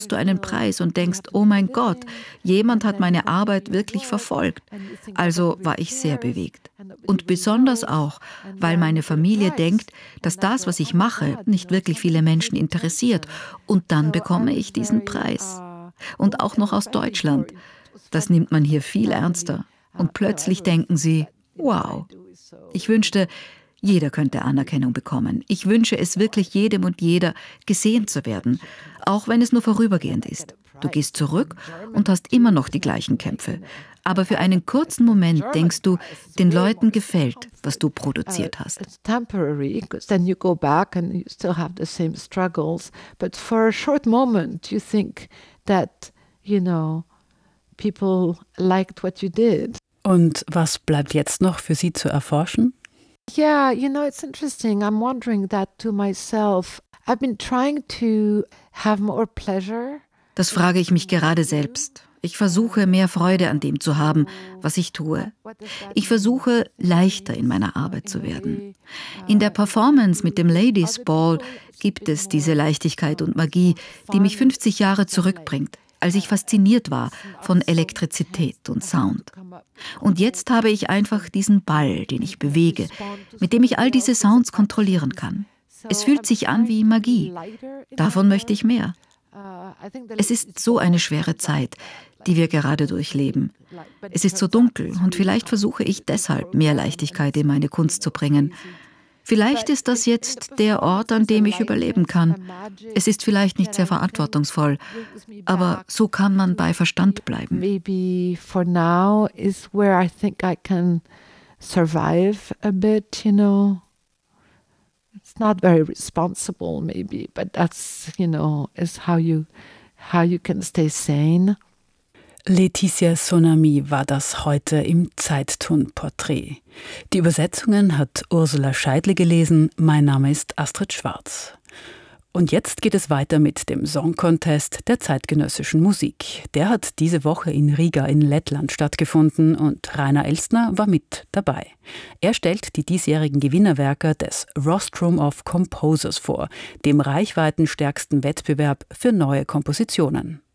du einen Preis und denkst, oh mein Gott, jemand hat meine Arbeit wirklich verfolgt. Also war ich sehr bewegt. Und besonders auch, weil meine Familie denkt, dass das, was ich mache, nicht wirklich viele Menschen interessiert. Und dann bekomme ich diesen Preis. Und auch noch aus Deutschland. Das nimmt man hier viel ernster. Und plötzlich denken sie, wow, ich wünschte, jeder könnte Anerkennung bekommen. Ich wünsche es wirklich jedem und jeder, gesehen zu werden, auch wenn es nur vorübergehend ist. Du gehst zurück und hast immer noch die gleichen Kämpfe. Aber für einen kurzen Moment denkst du, den Leuten gefällt, was du produziert hast. It's temporary, because then you go back and you still have the same struggles. But for a short moment, you think that, people liked what you did. Und was bleibt jetzt noch für Sie zu erforschen? Yeah, it's interesting. I'm wondering that to myself. I've been trying to have more pleasure. Das frage ich mich gerade selbst. Ich versuche, mehr Freude an dem zu haben, was ich tue. Ich versuche, leichter in meiner Arbeit zu werden. In der Performance mit dem Ladies Ball gibt es diese Leichtigkeit und Magie, die mich 50 Jahre zurückbringt, als ich fasziniert war von Elektrizität und Sound. Und jetzt habe ich einfach diesen Ball, den ich bewege, mit dem ich all diese Sounds kontrollieren kann. Es fühlt sich an wie Magie. Davon möchte ich mehr. Es ist so eine schwere Zeit, die wir gerade durchleben. Es ist so dunkel und vielleicht versuche ich deshalb, mehr Leichtigkeit in meine Kunst zu bringen. Vielleicht ist das jetzt der Ort, an dem ich überleben kann. Es ist vielleicht nicht sehr verantwortungsvoll, aber so kann man bei Verstand bleiben. Maybe for now is where I think I can survive a bit, It's not very responsible maybe, but that's, is how you can stay sane. Laetitia Sonami war das heute im Zeittun-Porträt. Die Übersetzungen hat Ursula Scheidle gelesen. Mein Name ist Astrid Schwarz. Und jetzt geht es weiter mit dem Song Contest der zeitgenössischen Musik. Der hat diese Woche in Riga in Lettland stattgefunden und Rainer Elstner war mit dabei. Er stellt die diesjährigen Gewinnerwerke des Rostrum of Composers vor, dem reichweitenstärksten Wettbewerb für neue Kompositionen.